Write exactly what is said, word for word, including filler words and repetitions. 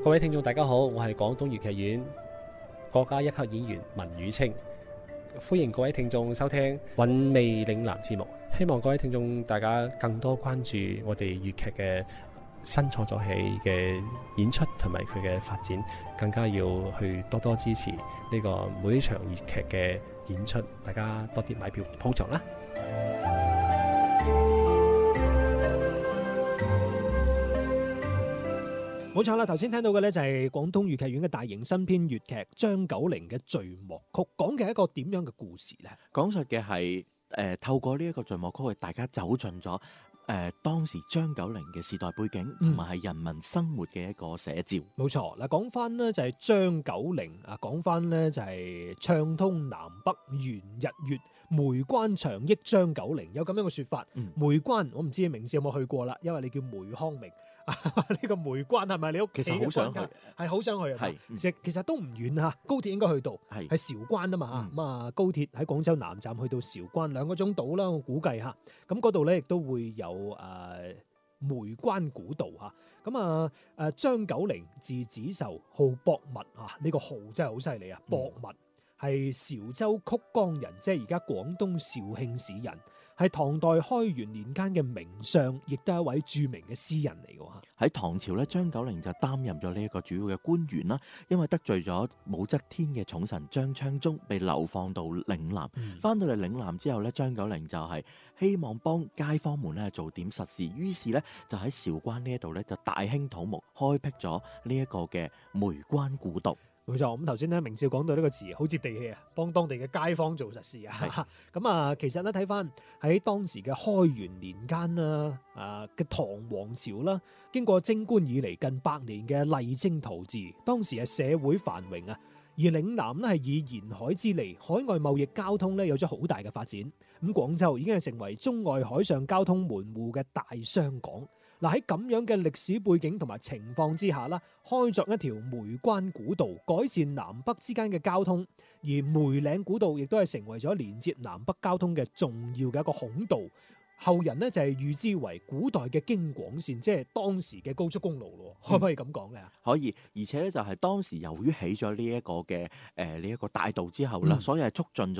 各位聽眾大家好，我係廣東粵劇院國家一級演員文宇清，歡迎各位聽眾收聽《韻味嶺南》節目。希望各位聽眾大家更多關注我哋粵劇嘅新創作戲嘅演出同埋佢嘅發展，更加要去多多支持呢個每一場粵劇嘅演出，大家多啲買票捧場啦！ 冇錯啦，頭先聽到嘅呢就係廣東粵劇院嘅大型新編粵劇張九齡嘅序幕曲，講嘅係一個點樣嘅故事呢？ 講述嘅係誒透過呢一個序幕曲，大家走進咗誒、呃、當時張九齡嘅時代背景，同埋係人民生活嘅一個寫照。 冇錯，嗱講翻呢就係張九齡啊，講翻呢就係暢通南北圓日月，梅關長益張九齡，有咁樣嘅說法。 嗯、 梅關我唔知明少有冇去過啦，因為你叫梅康明。呢個梅關係咪你屋企？ 其實好想去， 係好想去。 係， 其實其實都唔遠嚇，高鐵應該去到。 係係韶關啊嘛嚇，咁啊高鐵喺廣州南站去到韶關兩個鐘到啦，我估計嚇。咁嗰度咧亦都會有誒梅關古道嚇。咁啊誒張九齡字子壽，號博物啊，呢個號真係好犀利啊！博物係韶州曲江人，即係而家廣東肇慶市人。係唐代開元年間嘅名相，亦都係一位著名嘅詩人嚟嘅嚇。 喺唐朝咧，張九齡就擔任咗呢一個主要嘅官員啦。因為得罪咗武則天嘅寵臣張昌宗，被流放到嶺南。翻、嗯、到嚟嶺南之後咧，張九齡就係希望幫街坊們咧做點實事，於是咧就喺韶關呢一度咧就大興土木，開闢咗呢一個嘅梅關古道。 冇錯，咁頭先咧明少講到呢個詞好接地氣啊，幫當地嘅街坊做實事啊。咁啊，其實咧睇翻喺當時嘅開元年間啦，啊嘅唐王朝啦，經過貞觀以嚟近百年嘅勵精圖治，當時係社會繁榮啊，而嶺南咧係以沿海之利，海外貿易交通咧有咗好大嘅發展。咁廣州已經係成為中外海上交通門戶嘅大商港。嗱，喺咁樣嘅歷史背景同埋情況之下啦，開鑿一條梅關古道，改善南北之間嘅交通，而梅嶺古道亦都係成為咗連接南北交通嘅重要嘅一個孔道。後人呢就係預知為古代嘅京廣線，即係當時嘅高速公路咯，可唔可以咁講嘅？ 可以，而且咧就係當時由於起咗呢一個嘅誒呢一個大道之後啦，嗯、所以係促進咗